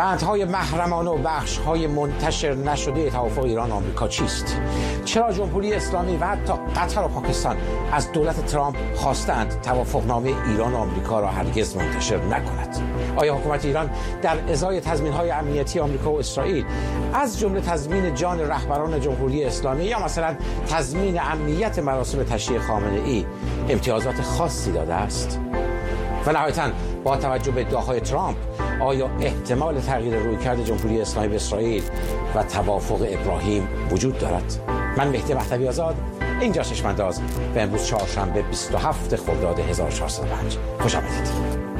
بندهای محرمانه و بخش‌های منتشر نشده توافق ایران آمریکا چیست؟ چرا جمهوری اسلامی و حتی قطر و پاکستان از دولت ترامپ خواستند توافقنامه ایران و آمریکا را هرگز منتشر نکند؟ آیا حکومت ایران در ازای تضمین‌های امنیتی آمریکا و اسرائیل از جمله تضمین جان رهبران جمهوری اسلامی یا مثلا تضمین امنیت مراسم تشییع خامنه‌ای امتیازات خاصی داده است؟ و نهایتاً با توجه به ادعاهای ترامپ آیا احتمال تغییر رویکرد جمهوری اسلامی به اسرائیل و توافق ابراهیم وجود دارد؟ من مهدی مهدوی آزاد، اینجا چشم‌انداز و امروز چهارشنبه 27 خرداد 1405. خوش آمدید.